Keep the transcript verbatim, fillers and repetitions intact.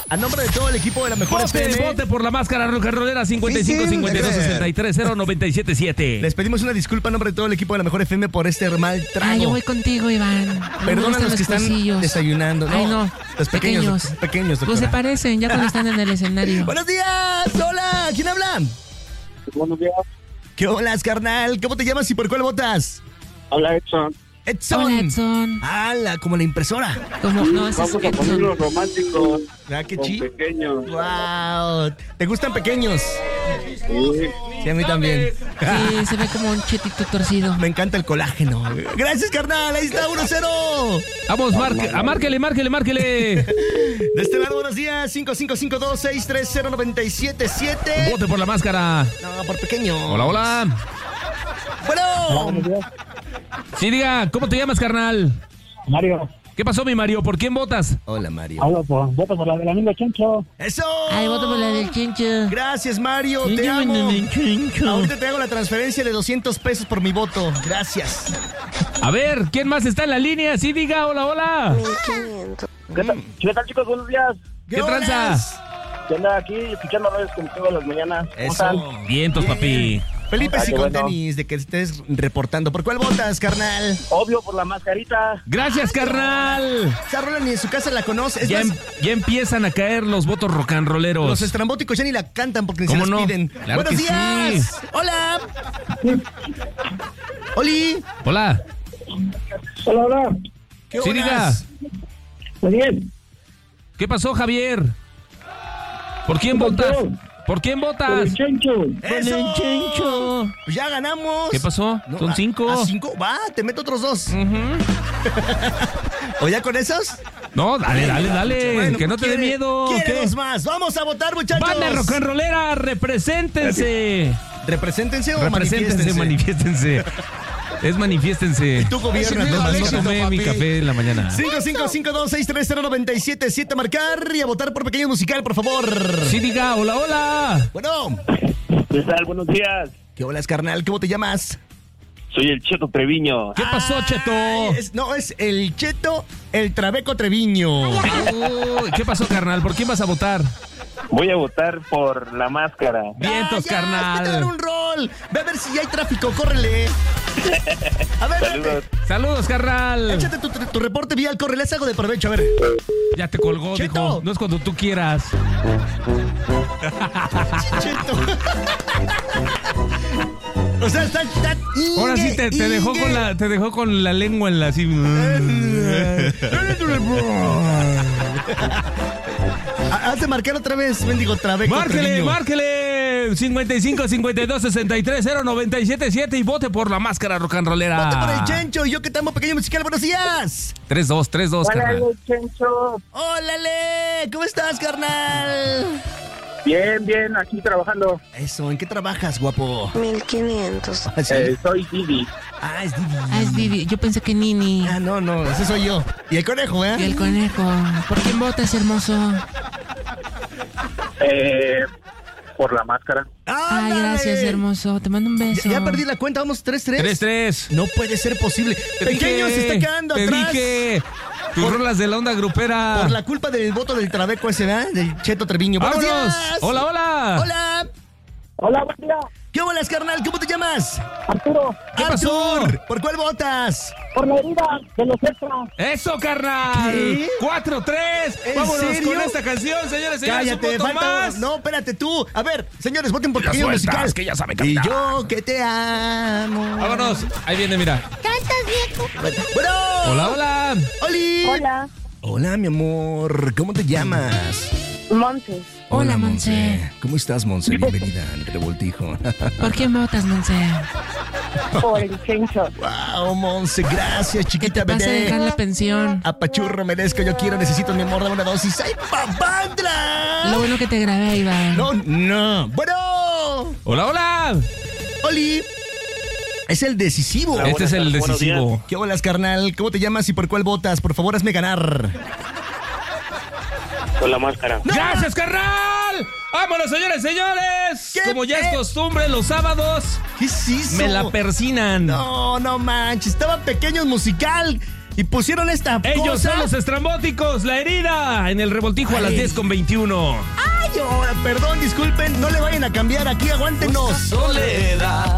A nombre de todo el equipo de la mejor Vote, F M. vote por la máscara rock and rollera cincuenta y cinco, Sí, sí, cincuenta y dos, sesenta y tres, cero, noventa y siete, siete. Les pedimos una disculpa a nombre de todo el equipo de la mejor F M por este mal trago. Ay, yo voy contigo, Iván. Perdona a los que están cosillos. desayunando. Ay, no. Los pequeños. Pequeños. Los pequeños, Pues se doctora. parecen ya cuando están en el escenario. Buenos días. Hola. ¿Quién habla? Buenos días. ¿Qué hola, carnal? ¿Cómo te llamas y por cuál votas? Habla Edson. Edson. Hola, Edson. ¡Hala! Como la impresora. Como, no, ese es Vamos a ponerlos Edson. románticos. ¿Verdad que Con chi? pequeños. ¡Wow! ¿Te gustan pequeños? Sí. Sí, a mí también. Sí, se ve como un chetito torcido. Me encanta el colágeno. Gracias, carnal. Ahí está, uno cero. Vamos, marque, a márquele, márquele, márquele. De este lado, buenos días. cinco cinco cinco dos seis tres cero nueve siete siete. Vote por la máscara. No, por pequeño. Hola, hola. Bueno. Sí, diga, ¿cómo te llamas, carnal? Mario, ¿Qué pasó, mi Mario? ¿Por quién votas? Hola, Mario. hablo por, voto por la del amigo Chencho. ¡Eso! Ay, voto por la del chincho. Gracias, Mario. Te amo. Ahorita te hago la transferencia de doscientos pesos por mi voto. Gracias. A ver, ¿quién más está en la línea? Sí, diga, hola, hola. ¿Qué tal, ¿Qué tal, chicos? Buenos días. ¿Qué tranza? horas? Yo ando aquí escuchando radios como todas las mañanas. ¿Cómo están? Eso. Vientos, papi. Felipe, Ay, sí, qué con bueno. tenis, de que estés reportando. ¿Por cuál votas, carnal? Obvio por la mascarita. Gracias, carnal. Esa rola ni en su casa la conoce. Es Ya, más, em- ya empiezan a caer los votos rock and rolleros. los estrambóticos ya ni la cantan porque ni se ¿Cómo las no? piden. Claro ¡Buenos que días! sí. ¡Hola! ¡Oli! Hola. Hola, hola. ¿Qué Sí, horas? Muy bien. ¿Qué pasó, Javier? ¿Por quién votas? ¿Por quién votas? Chencho. ¡Eso! Chencho. Pues ya ganamos. ¿Qué pasó? No, Son a- cinco. ¿A cinco? Va, te meto otros dos. ¿O ya con esos? No, dale, dale, dale. Bueno, que no te dé quiere- miedo. quiere ¿Qué? dos más. Vamos a votar, muchachos. Banda rock and rollera, represéntense. ¿Represéntense o Represéntense, manifiéstense? manifiéstense. Es manifiéstense. Tú gobiernas, No, no, no no, tomé papi. mi café en la mañana. cinco cinco cinco dos seis tres cero nueve siete siete a marcar y a votar por Pequeño Musical, por favor. Sí, diga, hola, hola. Bueno. ¿Qué tal? Buenos días. ¿Qué holas, carnal? ¿Cómo te llamas? Soy el Cheto Treviño. ¿Qué pasó, Cheto? Ay, es- no, es el Cheto, el Trabeco Treviño. Uy, ¿qué pasó, carnal? ¿Por quién vas a votar? Voy a votar por la máscara. Vientos, Ah, ya, carnal. vete a dar un rol. Ve a ver si ya hay tráfico, córrele. A ver, Saludos. vete. Saludos, carnal. Échate tu, tu, tu reporte vial, córrele, les hago de provecho, a ver. Ya te colgó, Cheto. dijo. No es cuando tú quieras. Cheto. O sea, está... está Ahora sí te, te dejó Inge. con la, te dejó con la lengua en la así. Ah, Has de marcar otra vez, mendigo Trabeco Márquele, Treviño. márquele. cincuenta y cinco, cincuenta y dos, sesenta y tres, cero, noventa y siete, siete y vote por la máscara rock and rollera. Vote por el Chencho, yo que te amo, Pequeño Musical, buenos días. tres dos, tres dos, carnal. Chencho. ¡Ólale! ¿Cómo estás, carnal? Bien, bien, aquí trabajando. Eso, ¿en qué trabajas, guapo? mil quinientos. Ah, ¿sí? Eh, soy Didi. Ah, es Didi. Ah, es Didi. Yo pensé que Nini. Ah, no, no, ese soy yo. Y el conejo, ¿eh? Y el conejo. ¿Por quién votas, hermoso? Eh, por la máscara. Ay, ¡Ándale! gracias, hermoso. Te mando un beso. Ya, ya perdí la cuenta, vamos tres tres. tres tres. No puede ser posible. Te Pequeño dije, se está quedando te atrás. dije. Tus Por- rolas de la onda grupera. Por la culpa del voto del Trabeco ese, ¿verdad? Del Cheto Treviño. ¡Buenos ¡Vámonos! días! Hola, hola. ¡Hola! Hola, buen día. ¿Qué bolas, carnal? ¿Cómo te llamas? Arturo, ¿Qué pasó? Artur, ¿por cuál votas? por la herida de los extras. ¡Eso, carnal! ¿Qué? cuatro tres. ¿En Vámonos serio? con esta canción, señores, señores. Cállate, un voto falta... más. No, espérate tú. A ver, señores, voten por Las Pequeño vueltas, Musical. que ya sabe Y caminar. yo que te amo. Vámonos. Ahí viene, mira. Bueno. Hola, hola. Oli. Hola, Hola, mi amor. ¿Cómo te llamas? Montes. Hola, Monse. ¿Cómo estás, Monse? Bienvenida al revoltijo. ¿Por quién votas, Monse? Por el Chencho. Wow, Monse, gracias, Que chiquita te pase a dejar bebé. la pensión. Apachurro, merezco, yo quiero, necesito, mi amor, dame una dosis. ¡Ay, papandra! Lo bueno que te grabé, Iván. No, no. Bueno. Hola, hola. Oli. Es el decisivo. Este es el buenos decisivo. ¿Qué bolas, carnal? ¿Cómo te llamas y por cuál votas? Por favor, hazme ganar. Con la máscara. ¡Gracias, carnal! ¡Vámonos, señores, señores! ¿Qué Como ya pe- es costumbre, los sábados ¿Qué es eso? me la persinan. No, no manches. Estaba Pequeño Musical. Y pusieron esta Ellos cosa. son los estrambóticos, la herida en el revoltijo a las diez con veintiuno. Ay, oh, perdón, disculpen, no le vayan a cambiar aquí, aguántenos. Soledad